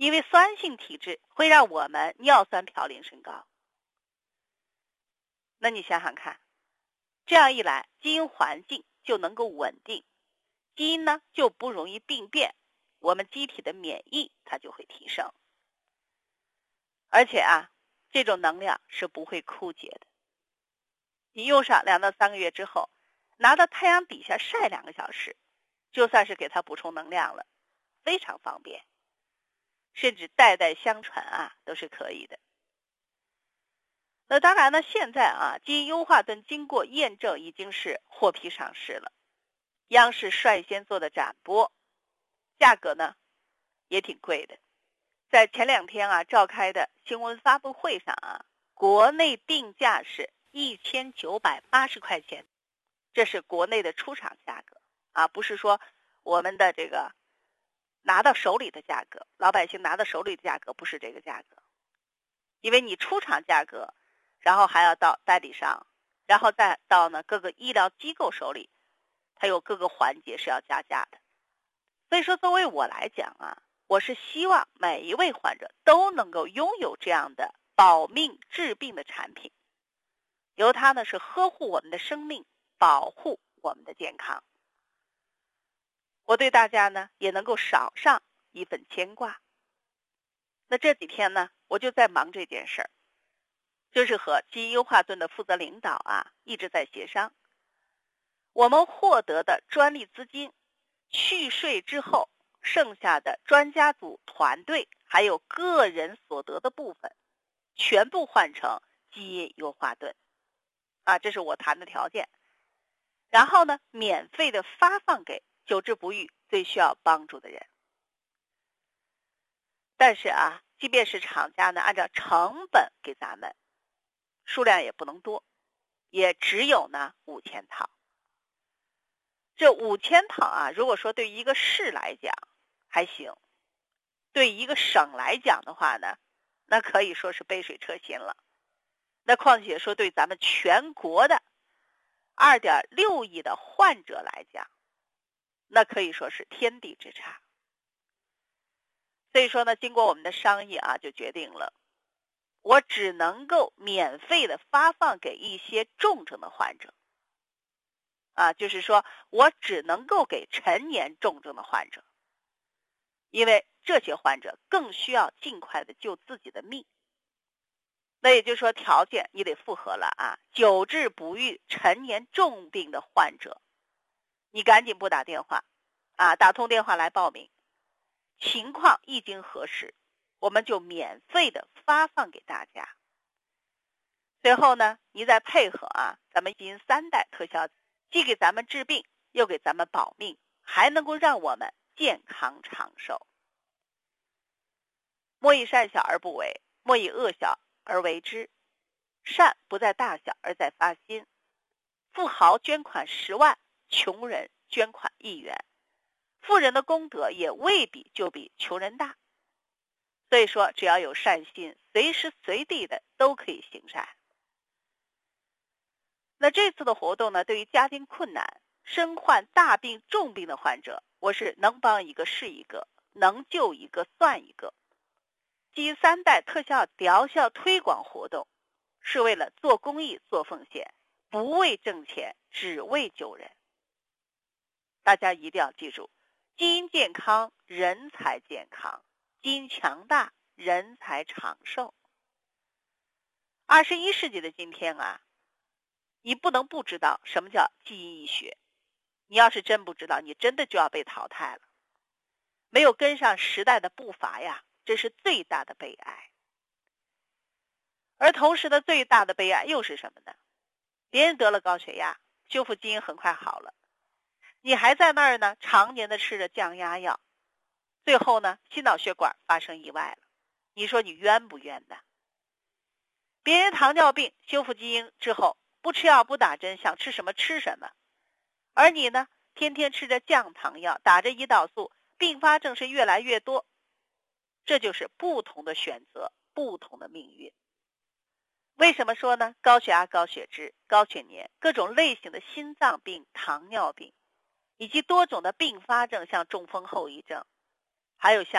因为酸性体质会让我们尿酸嘌呤升高。那你想想看，这样一来，基因环境就能够稳定，基因呢就不容易病变，我们机体的免疫它就会提升。而且这种能量是不会枯竭的。你用上2到3个月之后，拿到太阳底下晒2个小时，就算是给它补充能量了，非常方便，甚至代代相传都是可以的。那当然呢，现在基因优化盾经过验证已经是获批上市了，央视率先做的展播，价格呢也挺贵的。在前2天召开的新闻发布会上国内定价是1980块钱，这是国内的出厂价格不是说我们的这个拿到手里的价格，老百姓拿到手里的价格不是这个价格，因为你出厂价格，然后还要到代理商，然后再到各个医疗机构手里，它有各个环节是要加价的。所以说作为我来讲我是希望每一位患者都能够拥有这样的保命治病的产品，由它呢是呵护我们的生命，保护我们的健康。我对大家呢也能够少上一份牵挂。那这几天呢我就在忙这件事儿，就是和基因优化盾的负责领导一直在协商。我们获得的专利资金去税之后，剩下的专家组团队还有个人所得的部分全部换成基因优化盾这是我谈的条件。然后呢免费的发放给久治不愈最需要帮助的人。但是即便是厂家呢按照成本给咱们，数量也不能多，也只有呢5000套。这5000套如果说对于一个市来讲还行，对一个省来讲的话呢，那可以说是杯水车薪了。那况且说对咱们全国的2.6亿的患者来讲，那可以说是天地之差。所以说呢，经过我们的商议就决定了，我只能够免费的发放给一些重症的患者就是说我只能够给陈年重症的患者，因为这些患者更需要尽快的救自己的命。那也就是说条件你得符合了久治不愈陈年重病的患者，你赶紧拨打电话打通电话来报名，情况一经核实，我们就免费的发放给大家。随后呢你再配合咱们基因3代特效，既给咱们治病，又给咱们保命，还能够让我们健康长寿。莫以善小而不为，莫以恶小而为之。善不在大小，而在发心。富豪捐款10万，穷人捐款1元，富人的功德也未必就比穷人大。所以说只要有善心，随时随地的都可以行善。那这次的活动呢，对于家庭困难、身患大病重病的患者，我是能帮一个是一个，能救一个算一个。基因3代特效疗效推广活动是为了做公益做奉献，不为挣钱，只为救人。大家一定要记住，基因健康人才健康，基因强大人才长寿。21世纪的今天你不能不知道什么叫基因医学。你要是真不知道，你真的就要被淘汰了。没有跟上时代的步伐这是最大的悲哀。而同时的最大的悲哀又是什么呢？别人得了高血压，修复基因很快好了，你还在那儿呢，常年的吃着降压药，最后呢，心脑血管发生意外了。你说你冤不冤呢？别人糖尿病修复基因之后，不吃药不打针，想吃什么吃什么，而你呢，天天吃着降糖药，打着胰岛素，并发症是越来越多。这就是不同的选择，不同的命运。为什么说呢？高血压、高血脂、高血粘，各种类型的心脏病、糖尿病，以及多种的并发症，像中风后遗症，还有像